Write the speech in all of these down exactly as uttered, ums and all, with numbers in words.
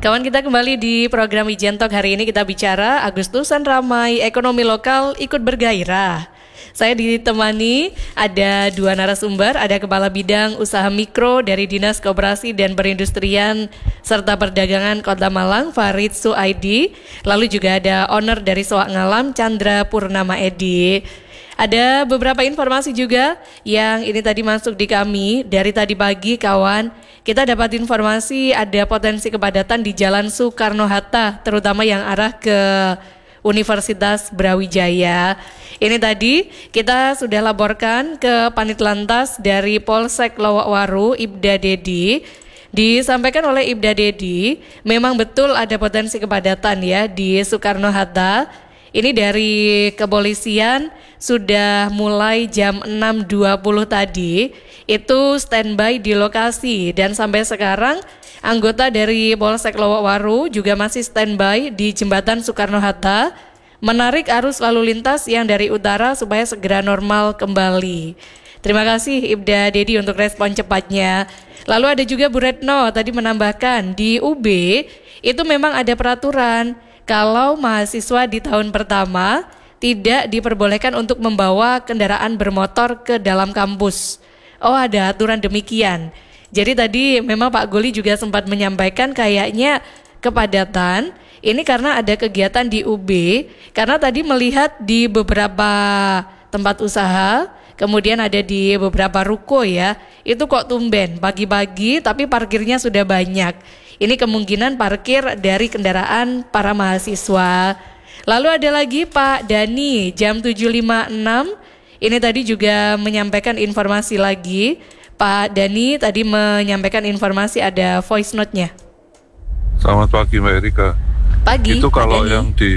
Kawan, kita kembali di program Wijen Talk. Hari ini kita bicara Agustusan ramai, ekonomi lokal ikut bergairah. Saya ditemani ada dua narasumber, ada Kepala Bidang Usaha Mikro dari Dinas Koperasi dan Perindustrian serta Perdagangan Kota Malang, Farid Suaidi. Lalu juga ada owner dari Soak Ngalam, Chandra Purnama Edi. Ada beberapa informasi juga yang ini tadi masuk di kami dari tadi pagi, kawan. Kita dapat informasi ada potensi kepadatan di Jalan Soekarno-Hatta, terutama yang arah ke Universitas Brawijaya. Ini tadi kita sudah laporkan ke Panitlantas dari Polsek Lowokwaru, Ibda Dedi. Disampaikan oleh Ibda Dedi, memang betul ada potensi kepadatan ya di Soekarno-Hatta. Ini dari kepolisian sudah mulai jam enam dua puluh tadi itu standby di lokasi, dan sampai sekarang anggota dari Polsek Lowokwaru juga masih standby di Jembatan Soekarno-Hatta menarik arus lalu lintas yang dari utara supaya segera normal kembali. Terima kasih Ibda Dedi untuk respon cepatnya. Lalu ada juga Bu Retno tadi menambahkan di U B itu memang ada peraturan kalau mahasiswa di tahun pertama tidak diperbolehkan untuk membawa kendaraan bermotor ke dalam kampus. Oh, ada aturan demikian. Jadi tadi memang Pak Goli juga sempat menyampaikan kayaknya kepadatan ini karena ada kegiatan di U B, karena tadi melihat di beberapa tempat usaha, kemudian ada di beberapa ruko ya, itu kok tumben pagi-pagi tapi parkirnya sudah banyak. Ini kemungkinan parkir dari kendaraan para mahasiswa. Lalu ada lagi Pak Dani jam tujuh lima puluh enam. Ini tadi juga menyampaikan informasi lagi. Pak Dani tadi menyampaikan informasi ada voice note-nya. Selamat pagi Mbak Erika. Pagi. Itu kalau Dani. yang di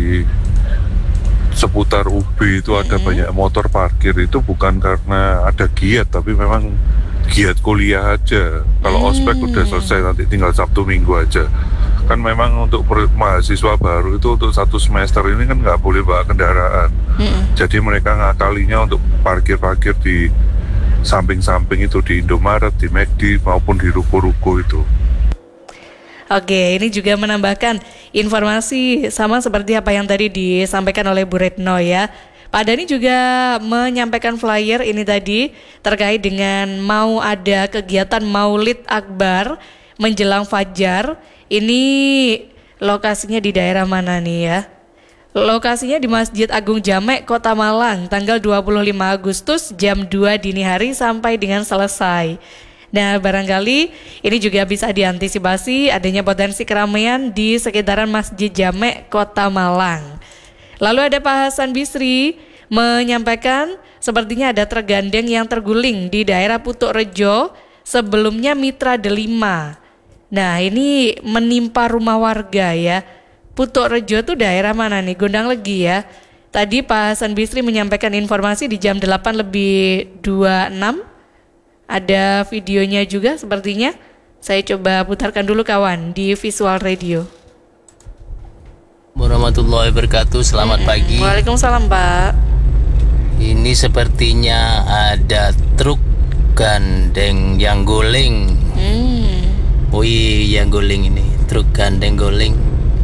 seputar U B itu ada mm-hmm. banyak motor parkir, itu bukan karena ada giat, tapi memang giat kuliah aja. Kalau hmm. ospek udah selesai, nanti tinggal Sabtu Minggu aja. Kan memang untuk mahasiswa baru itu untuk satu semester ini kan nggak boleh bawa kendaraan. Hmm. Jadi mereka ngakalinya untuk parkir-parkir di samping-samping itu, di Indomaret, di McD maupun di ruko-ruko itu. Oke, ini juga menambahkan informasi sama seperti apa yang tadi disampaikan oleh Bu Retno ya. Pak Dani juga menyampaikan flyer ini tadi terkait dengan mau ada kegiatan Maulid Akbar menjelang Fajar. Ini lokasinya di daerah mana nih ya? Lokasinya di Masjid Agung Jamek, Kota Malang, tanggal dua puluh lima Agustus jam dua dini hari sampai dengan selesai. Nah, barangkali ini juga bisa diantisipasi adanya potensi keramaian di sekitaran Masjid Jamek, Kota Malang. Lalu ada Pak Hasan Bisri menyampaikan sepertinya ada truk gandeng yang terguling di daerah Putuk Rejo, sebelumnya Mitra Delima. Nah, ini menimpa rumah warga ya. Putuk Rejo itu daerah mana nih? Gondang Legi ya. Tadi Pak Hasan Bisri menyampaikan informasi di jam delapan lebih dua puluh enam. Ada videonya juga sepertinya. Saya coba putarkan dulu kawan di Visual Radio. Warahmatullahi wabarakatuh. Selamat hmm. pagi. Waalaikumsalam Pak. Ini sepertinya ada truk gandeng yang guling. Hmm. Wih, yang guling ini truk gandeng guling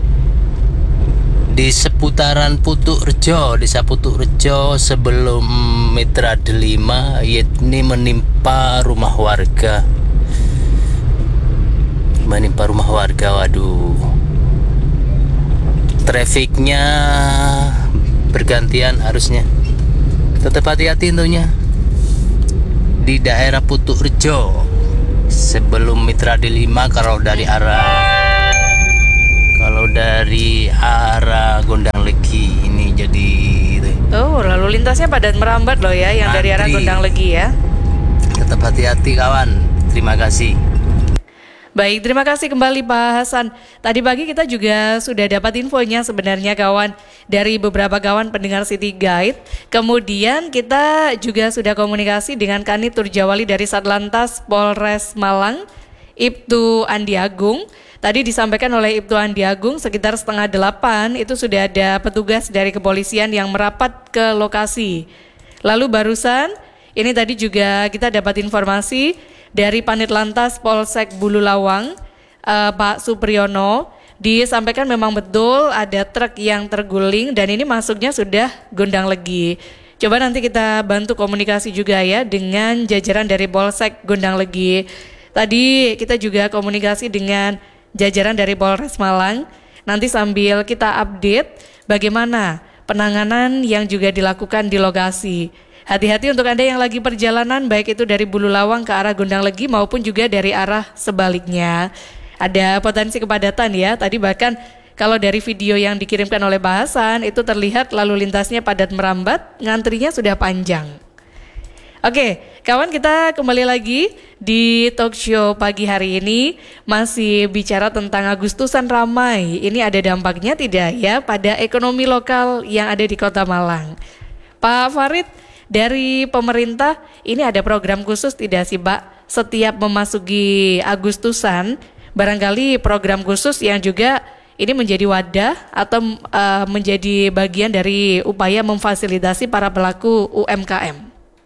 di seputaran Putuk Rejo, desa Putuk Rejo sebelum Mitra Delima, ini menimpa rumah warga. Menimpa rumah warga, waduh. Trafiknya bergantian harusnya. Tetap hati-hati tentunya di daerah Putuk Rejo sebelum Mitra Delima. Kalau dari arah kalau dari arah Gondang Legi ini jadi oh, lalu lintasnya padat merambat loh ya yang antri. Dari arah Gondang Legi ya. Tetap hati-hati kawan. Terima kasih. Baik, terima kasih kembali Pak Hasan. Tadi pagi kita juga sudah dapat infonya sebenarnya kawan dari beberapa kawan pendengar City Guide. Kemudian kita juga sudah komunikasi dengan Kanit Turjawali dari Satlantas Polres Malang, Ibtu Andi Agung. Tadi disampaikan oleh Ibtu Andi Agung sekitar setengah delapan itu sudah ada petugas dari kepolisian yang merapat ke lokasi. Lalu barusan ini tadi juga kita dapat informasi dari Panitlantas Polsek Bululawang, uh, Pak Supriyono, disampaikan memang betul ada truk yang terguling dan ini masuknya sudah Gondang Legi. Coba nanti kita bantu komunikasi juga ya dengan jajaran dari Polsek Gondang Legi. Tadi kita juga komunikasi dengan jajaran dari Polres Malang. Nanti sambil kita update bagaimana penanganan yang juga dilakukan di lokasi. Hati-hati untuk Anda yang lagi perjalanan, baik itu dari Bululawang ke arah Gondang Legi maupun juga dari arah sebaliknya. Ada potensi kepadatan ya, tadi bahkan kalau dari video yang dikirimkan oleh Pak Hasan, itu terlihat lalu lintasnya padat merambat, ngantrinya sudah panjang. Oke, kawan, kita kembali lagi di talk show pagi hari ini, masih bicara tentang Agustusan ramai. Ini ada dampaknya tidak ya pada ekonomi lokal yang ada di Kota Malang? Pak Farid, dari pemerintah ini ada program khusus tidak sih Pak? Setiap memasuki Agustusan, barangkali program khusus yang juga ini menjadi wadah atau uh, menjadi bagian dari upaya memfasilitasi para pelaku U M K M.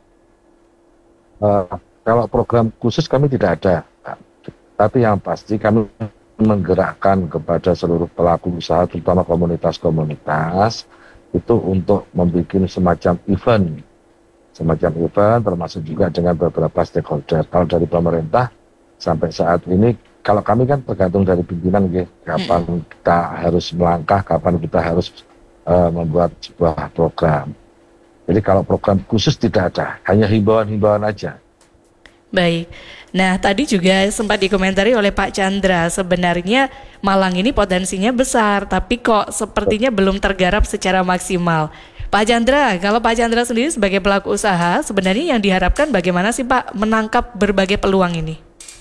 Uh, kalau program khusus kami tidak ada, tapi yang pasti kami menggerakkan kepada seluruh pelaku usaha, terutama komunitas-komunitas, itu untuk membuat semacam event, semacam event termasuk juga dengan beberapa stakeholder. Kalau dari pemerintah sampai saat ini, kalau kami kan tergantung dari pimpinan, gitu, kapan hmm. kita harus melangkah, kapan kita harus uh, membuat sebuah program. Jadi kalau program khusus tidak ada, hanya himbauan-himbauan aja. Baik, nah tadi juga sempat dikomentari oleh Pak Chandra, sebenarnya Malang ini potensinya besar, tapi kok sepertinya belum tergarap secara maksimal. Pak Chandra, kalau Pak Chandra sendiri sebagai pelaku usaha, sebenarnya yang diharapkan bagaimana sih Pak menangkap berbagai peluang ini?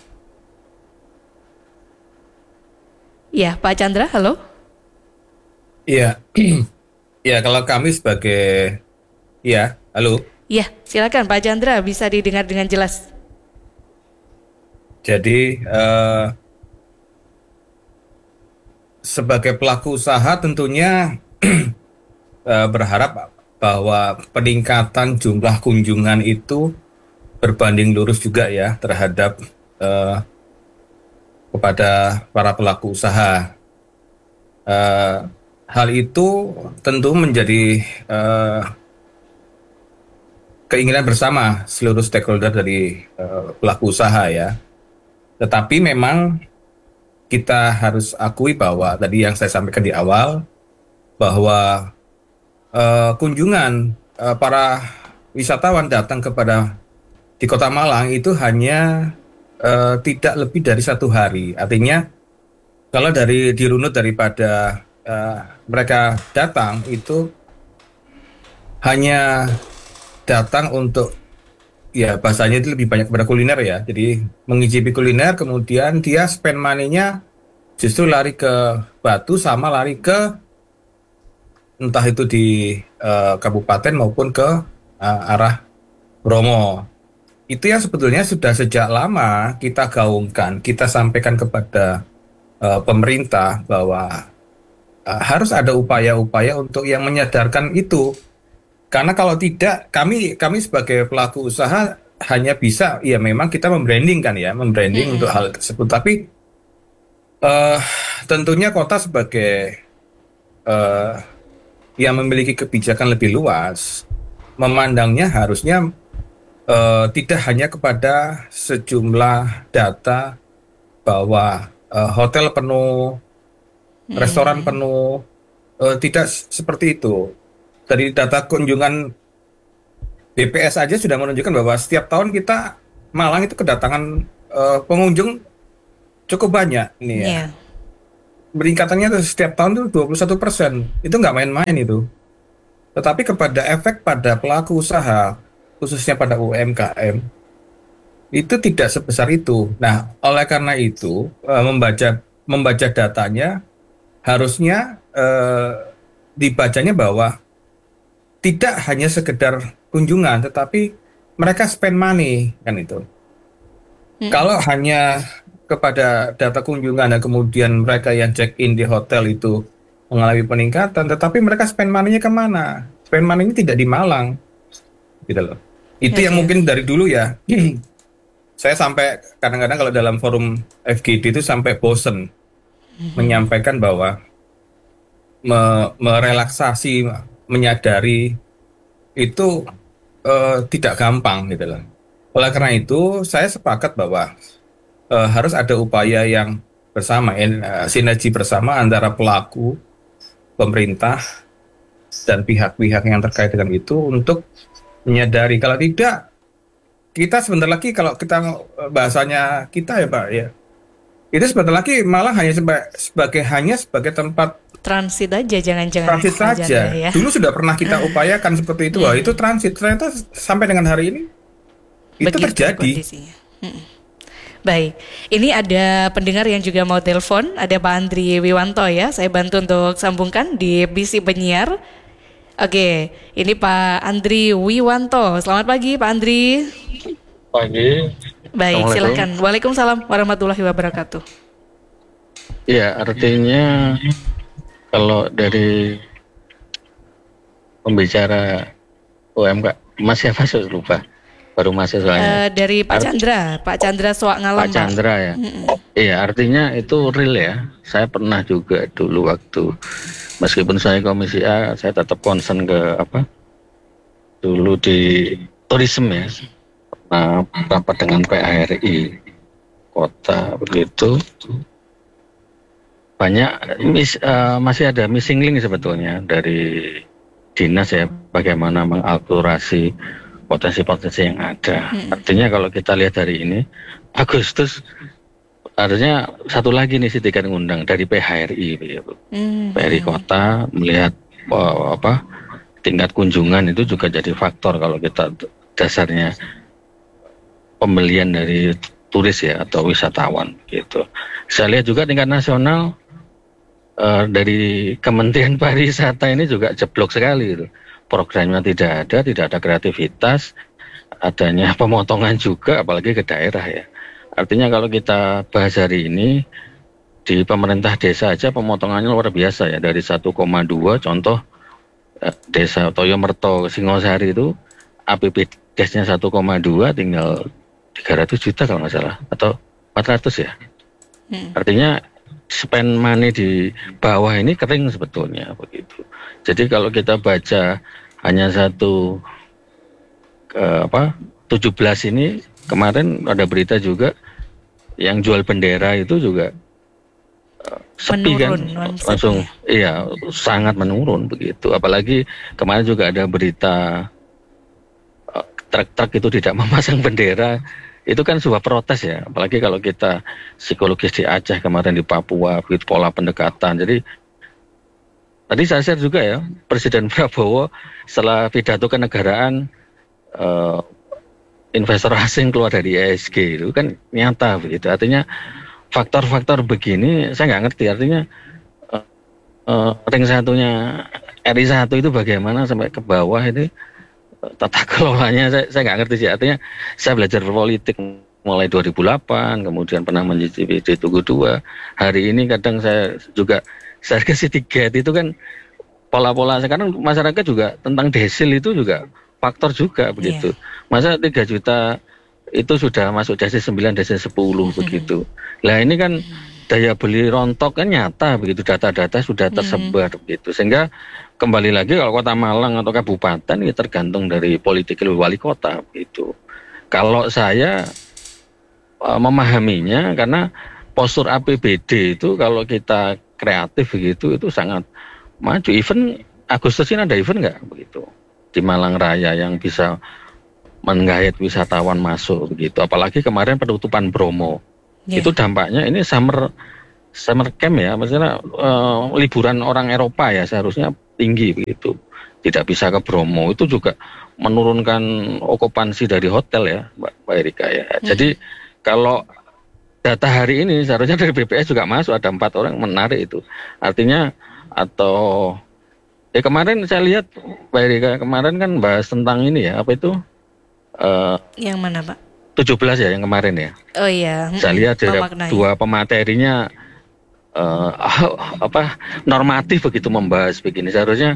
Ya, Pak Chandra, halo? Iya, ya kalau kami sebagai, ya, halo? Ya, silakan Pak Chandra, bisa didengar dengan jelas. Jadi, eh, sebagai pelaku usaha tentunya eh, berharap bahwa peningkatan jumlah kunjungan itu berbanding lurus juga ya terhadap eh, kepada para pelaku usaha. Eh, hal itu tentu menjadi eh, keinginan bersama seluruh stakeholder dari eh, pelaku usaha ya. Tetapi memang kita harus akui bahwa tadi yang saya sampaikan di awal, bahwa Uh, kunjungan uh, para wisatawan datang kepada di Kota Malang itu hanya uh, tidak lebih dari satu hari. Artinya kalau dari dirunut daripada uh, mereka datang itu hanya datang untuk, ya bahasanya itu lebih banyak kepada kuliner ya. Jadi mengicipi kuliner, kemudian dia spend money-nya justru lari ke Batu sama lari ke entah itu di uh, kabupaten maupun ke uh, arah Bromo. Itu yang sebetulnya sudah sejak lama kita gaungkan, kita sampaikan kepada uh, pemerintah bahwa uh, harus ada upaya-upaya untuk yang menyadarkan itu. Karena kalau tidak, kami kami sebagai pelaku usaha hanya bisa, ya memang kita membranding kan ya, membranding hmm. untuk hal tersebut. Tapi uh, tentunya kota sebagai uh, yang memiliki kebijakan lebih luas, memandangnya harusnya uh, tidak hanya kepada sejumlah data bahwa uh, hotel penuh, hmm. restoran penuh, uh, tidak seperti itu. Dari data kunjungan B P S aja sudah menunjukkan bahwa setiap tahun kita Malang itu kedatangan uh, pengunjung cukup banyak ini ya. Yeah. Peningkatannya setiap tahun itu dua puluh satu persen, itu nggak main-main itu. Tetapi kepada efek pada pelaku usaha, khususnya pada U M K M, itu tidak sebesar itu. Nah, oleh karena itu, membaca membaca datanya, harusnya eh, dibacanya bahwa tidak hanya sekedar kunjungan, tetapi mereka spend money, kan itu. Hmm. Kalau hanya kepada data kunjungan dan kemudian mereka yang check-in di hotel itu mengalami peningkatan, tetapi mereka spend money-nya kemana? Spend money-nya tidak di Malang, gitu loh. Itu okay. Yang mungkin dari dulu ya saya sampai kadang-kadang kalau dalam forum F G D itu sampai bosen menyampaikan bahwa me- merelaksasi, menyadari itu eh, tidak gampang gitu loh. Oleh karena itu, saya sepakat bahwa eh, harus ada upaya yang bersama, en- eh, sinergi bersama antara pelaku, pemerintah, dan pihak-pihak yang terkait dengan itu untuk menyadari. Kalau tidak, kita sebentar lagi kalau kita eh, bahasanya kita ya Pak ya, itu sebentar lagi malah hanya seba- sebagai hanya sebagai tempat Transit aja, jangan-jangan transit Mas saja. Chandra ya. Dulu sudah pernah kita upayakan seperti itu, wah itu transit. Ternyata sampai dengan hari ini itu Begitu terjadi. kondisinya. Mm. Baik, ini ada pendengar yang juga mau telepon, ada Pak Andri Wiwanto ya, saya bantu untuk sambungkan di Bisi Penyiar. Oke, ini Pak Andri Wiwanto, selamat pagi Pak Andri. Pagi. Baik, Assalamualaikum. silakan. Waalaikumsalam warahmatullahi wabarakatuh. Ya, artinya kalau dari pembicara U M K, Mas siapa sih lupa? Baru masuk soalnya. Eh, dari Pak Art- Chandra, Pak Chandra Soak Ngalam, Pak Chandra ya. Iya, artinya itu real ya. Saya pernah juga dulu waktu meskipun saya komisi A, saya tetap concern ke apa? Dulu di tourism ya. Nah, rapat dengan P A R I kota begitu. Banyak mis, eh, masih ada missing link sebetulnya dari dinas ya, bagaimana mengakurasi potensi-potensi yang ada. Artinya kalau kita lihat hari ini Agustus harusnya satu lagi nih sitikan ngundang dari P H R I begitu. Hmm. P H R I kota melihat oh, apa tingkat kunjungan itu juga jadi faktor kalau kita dasarnya pembelian dari turis ya atau wisatawan gitu. Saya lihat juga tingkat nasional eh, dari Kementerian Pariwisata ini juga jeblok sekali gitu. Programnya tidak ada, tidak ada kreativitas, adanya pemotongan juga, apalagi ke daerah ya. Artinya kalau kita bahas hari ini, di pemerintah desa aja pemotongannya luar biasa ya, dari satu koma dua contoh eh, desa Toyomerto Singosari itu A P B D-nya satu koma dua tinggal tiga ratus juta kalau nggak salah, atau empat ratus ya. Artinya spend money di bawah ini kering sebetulnya begitu. Jadi kalau kita baca hanya satu eh, apa tujuh belas ini kemarin ada berita juga yang jual bendera itu juga eh, sepi kan, Menurun konsepnya. langsung iya sangat menurun begitu. Apalagi kemarin juga ada berita eh, truk-truk itu tidak memasang bendera. Itu kan sebuah protes ya, apalagi kalau kita psikologis di Aceh kemarin, di Papua, begitu pola pendekatan. Jadi tadi saya share juga ya, Presiden Prabowo setelah pidato kenegaraan eh, investor asing keluar dari E S G itu kan nyata begitu. Artinya faktor-faktor begini saya nggak ngerti. Artinya eh, eh, ring satunya R I satu itu bagaimana sampai ke bawah ini tata kelolanya saya saya nggak ngerti sih. Artinya saya belajar politik mulai dua ribu delapan, kemudian pernah mencicipi di Tugu dua. Hari ini kadang saya juga saya kasih tiket itu kan pola-pola sekarang masyarakat juga tentang desil itu juga faktor juga begitu. Masa tiga juta itu sudah masuk desil sembilan, desil sepuluh begitu. Lah ini kan daya beli rontok kan nyata begitu, data-data sudah tersebar begitu. Sehingga kembali lagi kalau Kota Malang atau kabupaten ya tergantung dari politik wali kota begitu. Kalau saya uh, memahaminya karena postur A P B D itu kalau kita kreatif begitu itu sangat maju. Event Agustus ini ada event nggak begitu di Malang Raya yang bisa menggait wisatawan masuk begitu. Apalagi kemarin penutupan Bromo. Yeah. Itu dampaknya ini summer summer camp ya, maksudnya uh, liburan orang Eropa ya seharusnya tinggi begitu. Tidak bisa ke Bromo, itu juga menurunkan okupansi dari hotel ya, Mbak, Mbak Erika ya. Hmm. Jadi kalau data hari ini seharusnya dari B P S juga masuk ada empat orang, menarik itu. Artinya atau ya kemarin saya lihat Mbak Erika kemarin kan bahas tentang ini ya, apa itu? Uh, yang mana Pak? tujuh belas ya yang kemarin ya. Oh iya. Saya lihat ada dua pematerinya uh, apa normatif begitu membahas begini. Seharusnya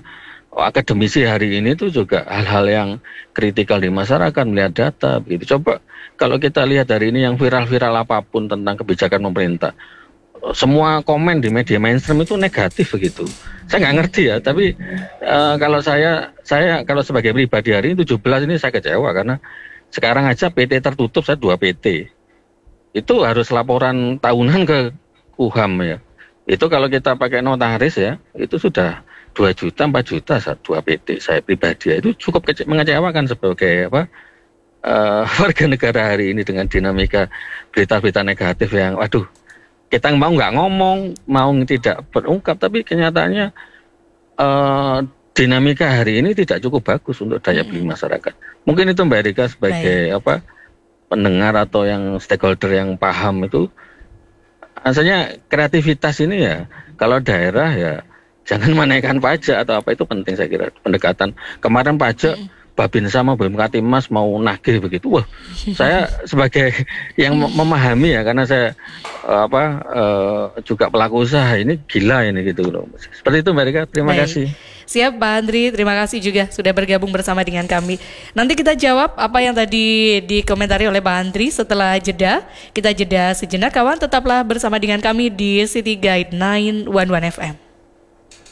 akademisi hari ini tuh juga hal-hal yang kritikal di masyarakat, melihat data begitu. Coba kalau kita lihat hari ini yang viral-viral apapun tentang kebijakan pemerintah, semua komen di media mainstream itu negatif begitu. Saya nggak ngerti ya, tapi uh, kalau saya saya kalau sebagai pribadi hari ini tujuh belas ini saya kecewa karena sekarang aja P T tertutup, saya dua P T. Itu harus laporan tahunan ke U H A M ya. Itu kalau kita pakai notaris ya, itu sudah dua juta, empat juta dua P T. Saya pribadi ya, itu cukup kece- mengecewakan sebagai apa uh, warga negara hari ini dengan dinamika berita-berita negatif yang waduh, kita mau nggak ngomong, mau tidak berungkap, tapi kenyataannya uh, dinamika hari ini tidak cukup bagus untuk daya beli masyarakat. Mungkin itu Mbak Erika sebagai Baik. apa pendengar atau yang stakeholder yang paham itu, asalnya kreativitas ini ya, kalau daerah ya jangan menaikkan pajak atau apa, itu penting saya kira pendekatan. Kemarin pajak Babinsa sama B M K Timas mau nagih begitu, wah saya sebagai yang memahami ya, karena saya uh, apa uh, juga pelaku usaha, ini gila ini gitu loh. Seperti itu Mbak Rika, terima Baik. kasih. Siap Pak Andri, terima kasih juga sudah bergabung bersama dengan kami. Nanti kita jawab apa yang tadi dikomentari oleh Pak Andri setelah jeda. Kita jeda sejenak kawan, tetaplah bersama dengan kami di City Guide sembilan satu satu F M.